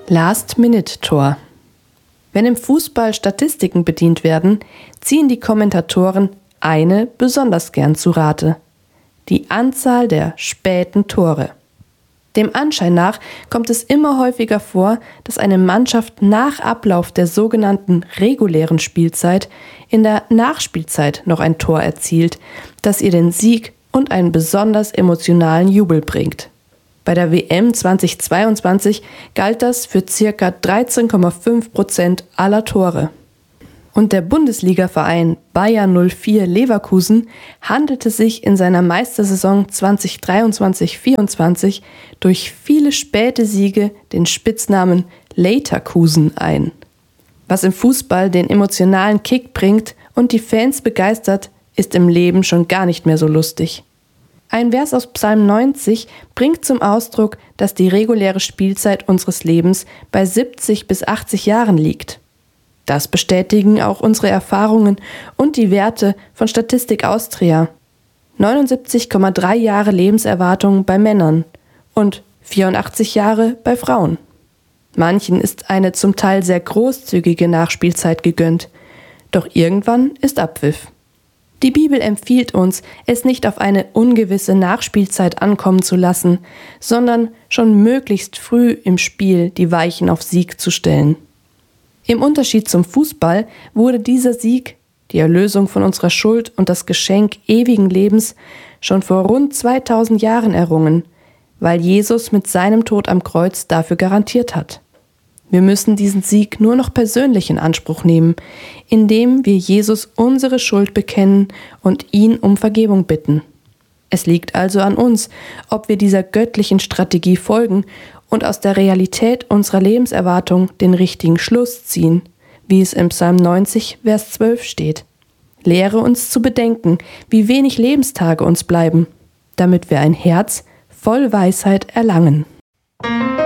Last-Minute-Tor. Wenn im Fußball Statistiken bedient werden, ziehen die Kommentatoren eine besonders gern zu Rate: die Anzahl der späten Tore. Dem Anschein nach kommt es immer häufiger vor, dass eine Mannschaft nach Ablauf der sogenannten regulären Spielzeit in der Nachspielzeit noch ein Tor erzielt, das ihr den Sieg und einen besonders emotionalen Jubel bringt. Bei der WM 2022 galt das für ca. 13,5% aller Tore. Und der Bundesligaverein Bayer 04 Leverkusen handelte sich in seiner Meistersaison 2023/24 durch viele späte Siege den Spitznamen Laterkusen ein. Was im Fußball den emotionalen Kick bringt und die Fans begeistert, ist im Leben schon gar nicht mehr so lustig. Ein Vers aus Psalm 90 bringt zum Ausdruck, dass die reguläre Spielzeit unseres Lebens bei 70 bis 80 Jahren liegt. Das bestätigen auch unsere Erfahrungen und die Werte von Statistik Austria. 79,3 Jahre Lebenserwartung bei Männern und 84 Jahre bei Frauen. Manchen ist eine zum Teil sehr großzügige Nachspielzeit gegönnt, doch irgendwann ist Abpfiff. Die Bibel empfiehlt uns, es nicht auf eine ungewisse Nachspielzeit ankommen zu lassen, sondern schon möglichst früh im Spiel die Weichen auf Sieg zu stellen. Im Unterschied zum Fußball wurde dieser Sieg, die Erlösung von unserer Schuld und das Geschenk ewigen Lebens, schon vor rund 2000 Jahren errungen, weil Jesus mit seinem Tod am Kreuz dafür garantiert hat. Wir müssen diesen Sieg nur noch persönlich in Anspruch nehmen, indem wir Jesus unsere Schuld bekennen und ihn um Vergebung bitten. Es liegt also an uns, ob wir dieser göttlichen Strategie folgen und aus der Realität unserer Lebenserwartung den richtigen Schluss ziehen, wie es im Psalm 90, Vers 12 steht. Lehre uns zu bedenken, wie wenig Lebenstage uns bleiben, damit wir ein Herz voll Weisheit erlangen.